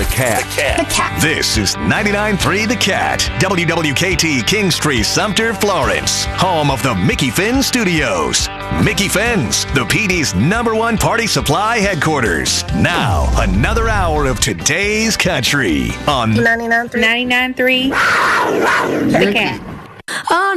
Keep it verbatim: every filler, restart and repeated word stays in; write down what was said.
Cat. The Cat. The Cat. This is ninety-nine point three The Cat. W W K T Kingstree, Sumter, Florence. Home of the Mickey Finn Studios. Mickey Finn's, the P D's number one party supply headquarters. Now, another hour of today's country on ninety-nine point three ninety-nine point three The Cat. On